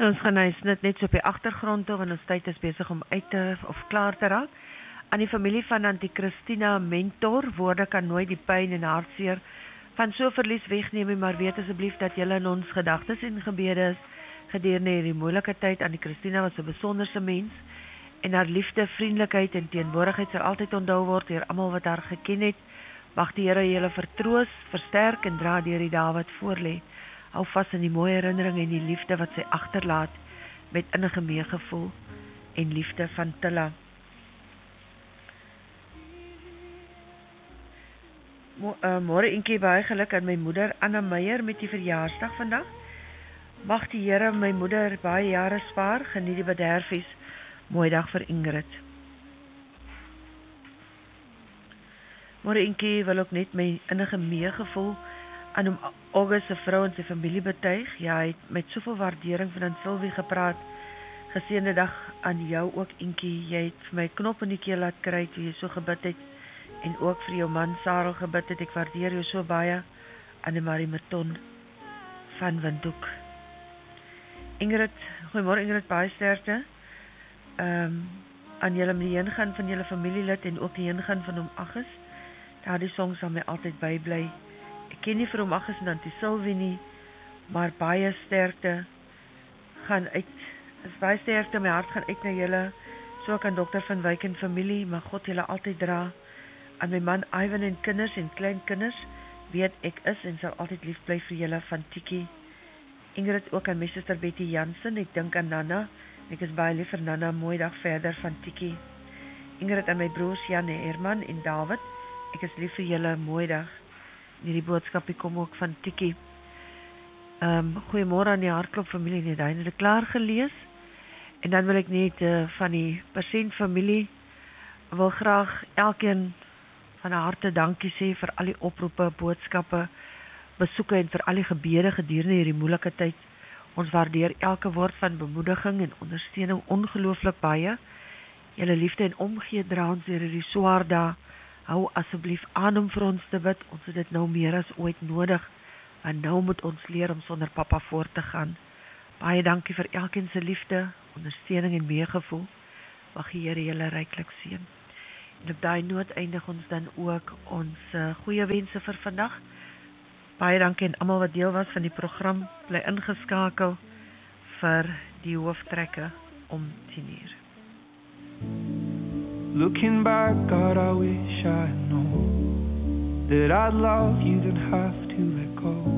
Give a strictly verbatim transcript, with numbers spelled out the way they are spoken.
Ons gaan nou net net so op die agtergrond toe, want ons tyd is besig om uit te of klaar te raak. Aan die familie van Auntie Christina Mentor, woorde kan nooit die pyn en hartseer van so verlies wegneem nie, maar weet asseblief dat julle in ons gedagtes en gebede is gedurende hierdie moeilike tyd. Auntie Christina was 'n besonderse mens en haar liefde, vriendelikheid en teenwoordigheid sal altyd onthou word deur almal wat haar geken het. Mag die Here julle vertroos, versterk en dra deur die dae wat voorlê. Hou vas in die mooi herinnering en die liefde wat sy agterlaat met innige meegevoel en liefde van Tilla. Mo uh, Môre Inkie, baie geluk aan my moeder Anna Meyer met die verjaarsdag vandag. Mag die Here my moeder baie jare spaar, geniet die bederfies. Mooi dag vir Ingrid. Môre Inkie, wil ook net my innige meegevoel aan hom August se vrou en sy familie betuig. Ja, hy het met soveel waardering van aan Sylvie gepraat. Geseënde dag aan jou ook Inkie. Jy het vir my knop in die keel laat kry toe jy so gebid het en ook vir jou man Sarel gebid het. Ek waardeer jou so baie. Annemarie Merton van Windhoek. Ingrid, goeiemôre Ingrid, baie sterkte. Um, aan julle met die heengaan van julle familielid en ook die heengaan van hom Agus. Daardie song sal my altyd bybly. Ek ken nie vir hom Agus en Auntie Sylvie nie, maar baie sterkte gaan uit, is baie sterkte, my hart gaan uit na julle, so ook aan dokter Van Wyk en familie, mag God julle altyd dra. Aan my man Ivan en kinders en kleinkinders, weet ek is en sal altyd lief bly vir julle van Tiki. Ingrid ook aan my suster Betty Jansen, ek dink aan Nana, ek is baie lief vir Nana, mooi dag verder van Tiki. Ingrid aan my broers Jan en Herman en David, ek is lief vir julle, mooi dag. Hierdie boodskapie kom ook van Tiki. Um, Goeiemôre aan die Hartklop familie, net eindelijk klaar gelees. En dan wil ek net uh, van die Persent familie, wil graag elkeen van die harte dankie sê vir al die oproepe, boodskappe, besoeke en vir al die gebede gedurende hierdie moeilike tyd. Ons waardeer elke woord van bemoediging en ondersteuning ongelooflik baie. Julle liefde en omgee dra ons deur hierdie swaar dae. Hou asseblief aan om vir ons te bid. Ons het dit nou meer as ooit nodig. Want nou moet ons leer om sonder papa voort te gaan. Baie dankie vir elkeen se liefde, ondersteuning en meegevoel. Mag die Here julle ryklik seën. En op daai noot eindig ons dan ook ons uh, goeie wense vir vandag. Baie dankie aan almal wat deel was van die program. Bly ingeskakel vir die hooftrekke om tien uur. Looking back, God, I wish I know that I'd love you, didn't have to let go.